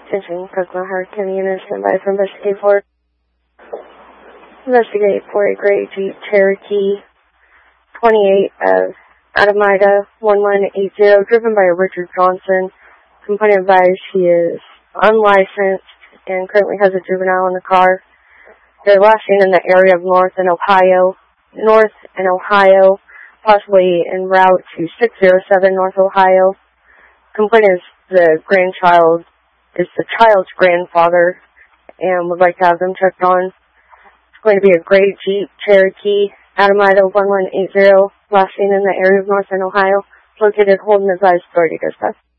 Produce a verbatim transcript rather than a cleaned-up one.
Attention, Coconut Howard County unit, stand by for investigate for investigate for a gray Jeep Cherokee twenty-eight of Alameda one one eight zero, driven by Richard Johnson. Complainant advised she is unlicensed and currently has a juvenile in the car. They're last seen in the area of North in Ohio, North in Ohio, possibly en route to six oh seven North Ohio. Complainant is the grandchild, is the child's grandfather, and would like to have them checked on. It's going to be a gray Jeep Cherokee, Alameda one one eight zero, last seen in the area of North in Ohio, located Holden Advised Authority Dispatch.